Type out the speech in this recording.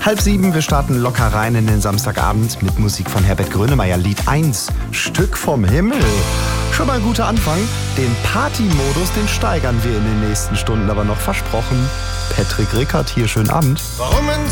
6:30, wir starten locker rein in den Samstagabend mit Musik von Herbert Grönemeyer. Lied 1, Stück vom Himmel. Schon mal ein guter Anfang. Den Party-Modus, den steigern wir in den nächsten Stunden aber noch, versprochen. Patrick Rickert hier, schönen Abend. Warum in